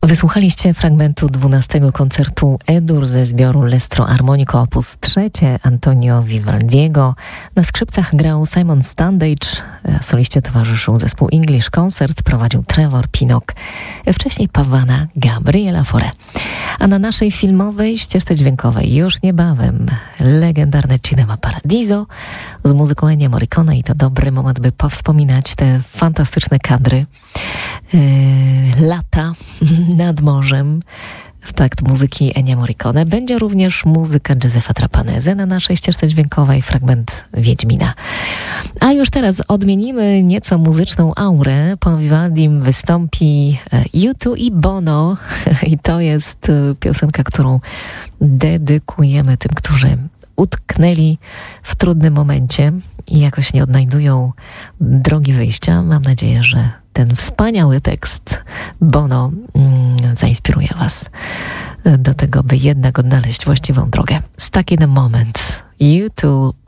Wysłuchaliście fragmentu 12 koncertu E-dur ze zbioru Lestro Armonico op. 3 Antonio Vivaldiego. Na skrzypcach grał Simon Standage, soliście towarzyszył zespół English Concert, prowadził Trevor Pinnock, wcześniej Pavana Gabriela Fauré. A na naszej filmowej ścieżce dźwiękowej już niebawem legendarne Cinema Paradiso z muzyką Ennio Morricone i to dobry moment, by powspominać te fantastyczne kadry. Lata nad morzem w takt muzyki Ennio Morricone. Będzie również muzyka Giuseppa Trapanese na naszej ścieżce dźwiękowej, fragment Wiedźmina. A już teraz odmienimy nieco muzyczną aurę. Po Vivaldim wystąpi U2 i Bono i to jest piosenka, którą dedykujemy tym, którzy utknęli w trudnym momencie i jakoś nie odnajdują drogi wyjścia. Mam nadzieję, że ten wspaniały tekst Bono zainspiruje Was do tego, by jednak odnaleźć właściwą drogę. Stuck in a Moment. U2